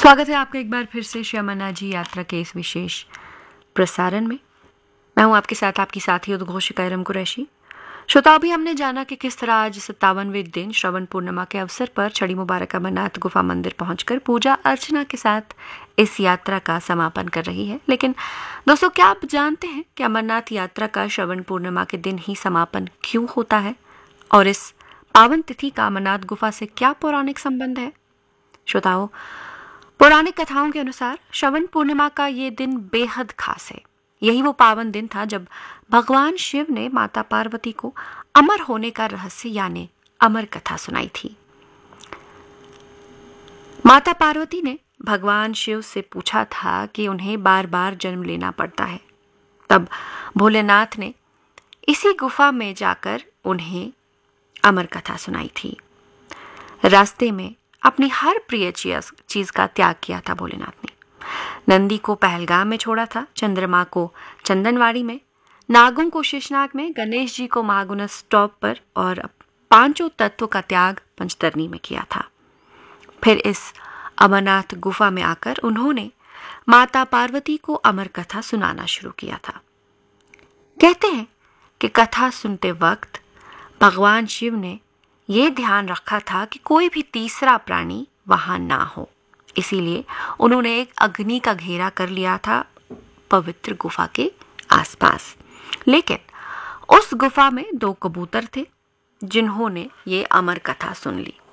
स्वागत है आपका एक बार फिर से श्री अमरनाथ जी यात्रा के इस विशेष प्रसारण में। मैं हूं आपके साथ आपकी साथी उद्घोषिका इरम कुरैशी। श्रोताओं, भी हमने जाना कि किस तरह आज 57वें दिन श्रवण पूर्णिमा के अवसर पर छड़ी मुबारक अमरनाथ गुफा मंदिर पहुंचकर पूजा अर्चना के साथ इस यात्रा का समापन कर रही है। लेकिन दोस्तों, क्या आप जानते हैं कि अमरनाथ यात्रा का श्रवण पूर्णिमा के दिन ही समापन क्यों होता है और इस पावन तिथि का अमरनाथ गुफा से क्या पौराणिक संबंध है? श्रोताओं, पौराणिक कथाओं के अनुसार श्रवण पूर्णिमा का ये दिन बेहद खास है। यही वो पावन दिन था जब भगवान शिव ने माता पार्वती को अमर होने का रहस्य यानी अमर कथा सुनाई थी। माता पार्वती ने भगवान शिव से पूछा था कि उन्हें बार बार जन्म लेना पड़ता है। तब भोलेनाथ ने इसी गुफा में जाकर उन्हें अमर कथा सुनाई थी। रास्ते में अपनी हर प्रिय चीज का त्याग किया था भोलेनाथ ने। नंदी को पहलगाम में छोड़ा था, चंद्रमा को चंदनवाड़ी में, नागों को शेषनाग में, गणेश जी को महागुणस स्टॉप पर और पांचों तत्वों का त्याग पंचतरनी में किया था। फिर इस अमरनाथ गुफा में आकर उन्होंने माता पार्वती को अमर कथा सुनाना शुरू किया था। कहते हैं कि कथा सुनते वक्त भगवान शिव ने यह ध्यान रखा था कि कोई भी तीसरा प्राणी वहां ना हो। इसीलिए उन्होंने एक अग्नि का घेरा कर लिया था पवित्र गुफा के आसपास। लेकिन उस गुफा में 2 कबूतर थे जिन्होंने ये अमर कथा सुन ली।